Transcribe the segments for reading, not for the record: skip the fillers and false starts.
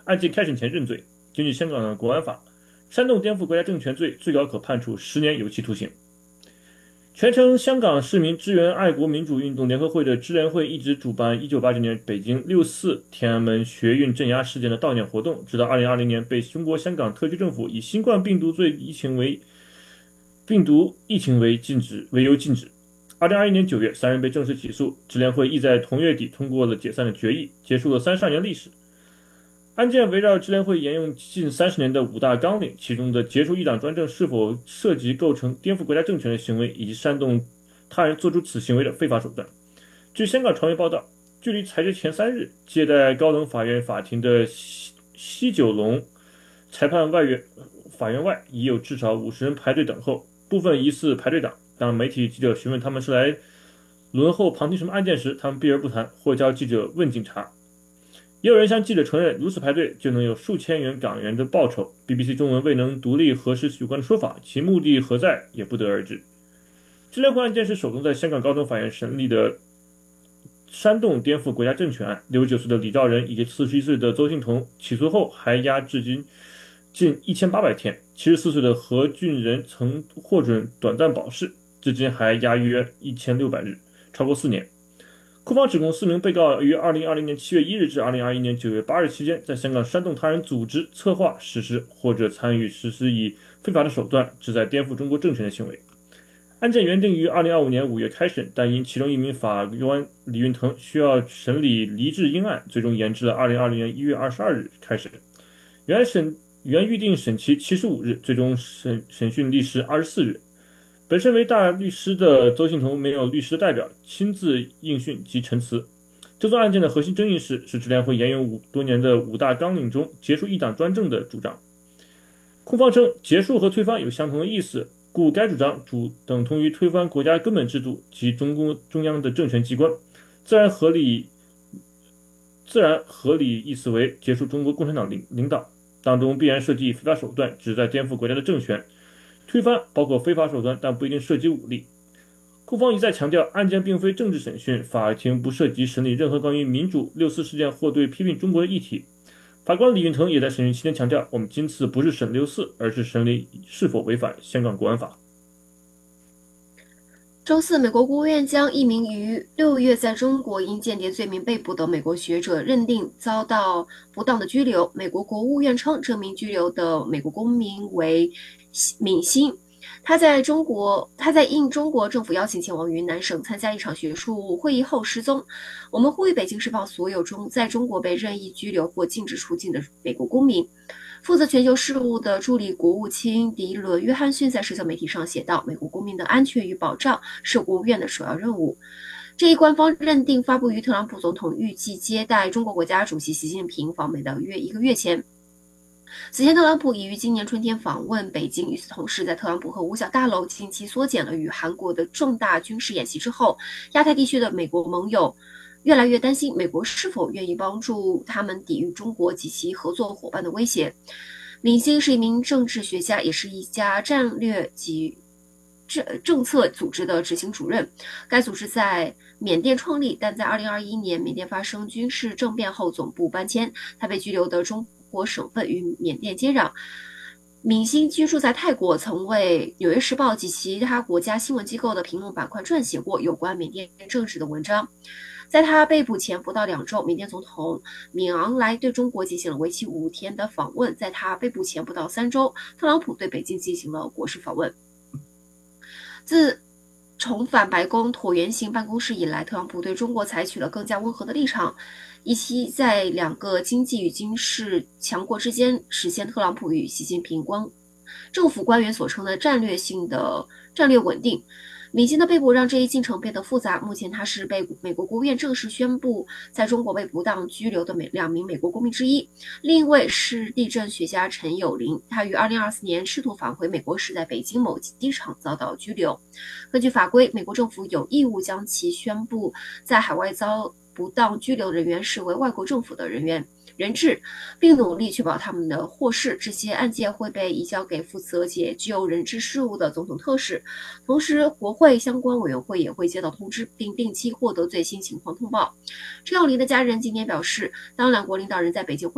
案件开审前认罪。根据香港的国安法，煽动颠覆国家政权罪最高可判处10年有期徒刑。全称香港市民支援爱国民主运动联合会的支联会一直主办1989年北京6·4天安门学运镇压事件的悼念活动，直到2020年被中国香港特区政府以新冠病毒疫情为由禁止。2021年9月，3人被正式起诉，支联会亦在同月底通过了解散的决议，结束了32年历史。案件围绕支联会沿用近30年的五大纲领，其中的结束一党专政是否涉及构成颠覆国家政权的行为，以及煽动他人做出此行为的非法手段。据香港传媒报道，距离裁决前3日，接待高等法院法庭的西九龙裁判法院外已有至少50人排队等候，部分疑似排队党。当媒体记者询问他们是来轮候旁听什么案件时，他们避而不谈，或叫记者问警察。也有人向记者承认，如此排队就能有数千元港元的报酬。BBC 中文未能独立核实有关的说法，其目的何在也不得而知。支联会案件是首宗在香港高等法院审理的煽动颠覆国家政权案。69岁的李兆仁以及41岁的周幸彤起诉后还押至今近1800天，74岁的何俊仁曾获准短暂保释，至今还押约1600日，超过4年。控方指控4名被告于2020年7月1日至2021年9月8日期间，在香港煽动他人组织、策划、实施或者参与实施以非法的手段旨在颠覆中国政权的行为。案件原定于2025年5月开审，但因其中一名法官李运腾需要审理黎智英案，最终延至了2020年1月22日开审。原预定审期75日，最终审讯历时24日。本身为大律师的周幸彤没有律师的代表，亲自应讯及陈词。这宗案件的核心争议是支联会沿用多年的五大纲领中结束一党专政的主张。控方称，结束和推翻有相同的意思，故该主张等同于推翻国家根本制度及中央的政权机关，自然合理意思为结束中国共产党领导，当中必然涉及非法手段，旨在颠覆国家的政权。推翻包括非法手段，但不一定涉及武力。控方一再强调，案件并非政治审讯，法庭不涉及审理任何关于民主、6·4事件或对批评中国的议题。法官李运腾也在审讯期间强调，我们今次不是审6·4，而是审理是否违反香港国安法。 周四，美国国务院将一名于6月在中国因间谍罪名被捕的美国学者认定遭到不当的拘留。美国国务院称，这名拘留的美国公民为闵欣，他在应中国政府邀请前往云南省参加一场学术会议后失踪。我们呼吁北京释放所有在中国被任意拘留或禁止出境的美国公民。负责全球事务的助理国务卿迪伦·约翰逊在社交媒体上写道：“美国公民的安全与保障是国务院的首要任务。”这一官方认定发布于特朗普总统预计接待中国国家主席习近平访美的一个月前。此前，特朗普已于今年春天访问北京。与此同时，在特朗普和五角大楼近期缩减了与韩国的重大军事演习之后，亚太地区的美国盟友越来越担心美国是否愿意帮助他们抵御中国及其合作伙伴的威胁。闵欣是一名政治学家，也是一家战略及政策组织的执行主任。该组织在缅甸创立，但在2021年缅甸发生军事政变后总部搬迁，他被拘留的中国省份与缅甸接壤。闵欣居住在泰国，曾为《纽约时报》及其他国家新闻机构的评论板块撰写过有关缅甸政治的文章。在他被捕前不到2周，缅甸总统敏昂莱对中国进行了为期5天的访问。在他被捕前不到3周，特朗普对北京进行了国事访问。自重返白宫椭圆形办公室以来，特朗普对中国采取了更加温和的立场，以期在2个经济与军事强国之间实现特朗普与习近平政府官员所称的战略稳定。闵欣的被捕让这一进程变得复杂。目前，他是被美国国务院正式宣布在中国被不当拘留的2名美国公民之一。另一位是地震学家陈友林，他于2024年试图返回美国时，在北京某机场遭到拘留。根据法规，美国政府有义务将其宣布在海外遭不当拘留人员视为外国政府的人质，并努力确保他们的获释。这些案件会被移交给负责解救人质事务的总统特使，同时国会相关委员会也会接到通知，并定期获得最新情况通报。陈友林的家人今年表示，当2国领导人在北京会晤时，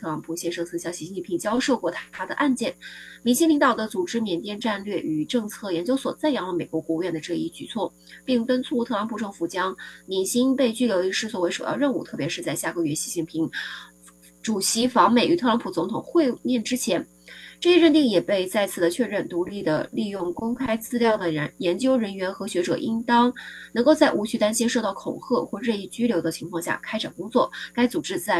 特朗普先生曾向习近平交涉过他的案件。米新领导的组织缅甸战略与政策研究所赞扬了美国国务院的这一举措，并敦促特朗普政府将米新被拘留一事作为首要任务，特别是在下个月习近平主席访美与特朗普总统会面之前。这一认定也被再次的确认，独立的利用公开资料的研究人员和学者应当能够在无需担心受到恐吓或任意拘留的情况下开展工作。该组织在